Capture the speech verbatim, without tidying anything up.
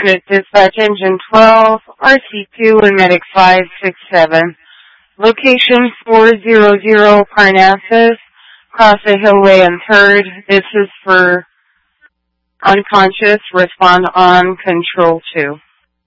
Unit Dispatch Engine twelve, R C two and Medic five six seven. Location four hundred Parnassus, Cross the Hillway and third. This is for unconscious. Respond on Control two.